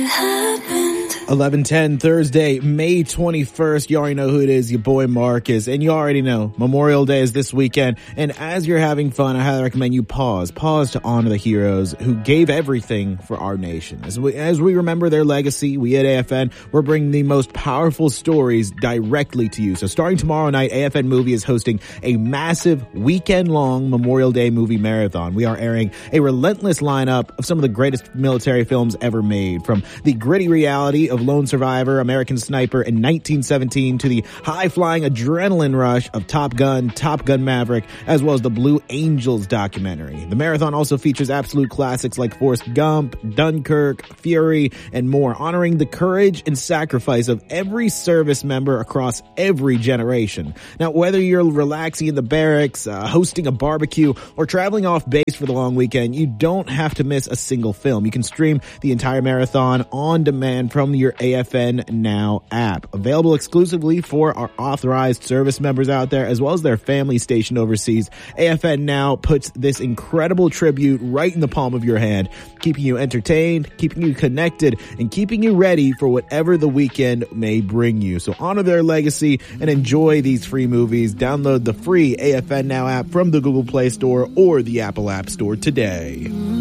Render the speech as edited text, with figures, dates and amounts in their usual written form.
11:10 Thursday, May 21st. You already know who it is, your boy Marcus. And you already know Memorial Day is this weekend. And as you're having fun, I highly recommend you pause to honor the heroes who gave everything for our nation. As we remember their legacy, we at AFN, we're bringing the most powerful stories directly to you. So starting tomorrow night, AFN Movie is hosting a massive weekend-long Memorial Day movie marathon. We are airing a relentless lineup of some of the greatest military films ever made, from the gritty reality of Lone Survivor, American Sniper in 1917 to the high-flying adrenaline rush of Top Gun Maverick, as well as the Blue Angels documentary. The marathon also features absolute classics like Forrest Gump, Dunkirk, Fury, and more, honoring the courage and sacrifice of every service member across every generation. Now, whether you're relaxing in the barracks, hosting a barbecue, or traveling off base for the long weekend, you don't have to miss a single film. You can stream the entire marathon on demand from your AFN Now app. Available exclusively for our authorized service members out there, as well as their family stationed overseas. AFN Now puts this incredible tribute right in the palm of your hand, keeping you entertained, keeping you connected, and keeping you ready for whatever the weekend may bring you. So honor their legacy and enjoy these free movies. Download the free AFN Now app from the Google Play Store or the Apple App Store today.